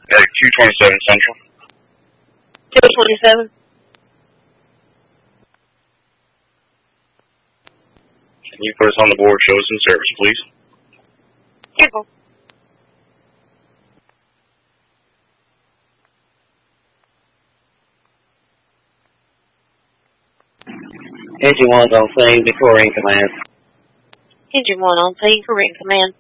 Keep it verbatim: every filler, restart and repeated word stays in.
At two twenty-seven Central. two twenty-seven. Can you put us on the board, show us some service, please? Vehicle. Engine one's on scene, Victoria in command. Engine one on scene for written command.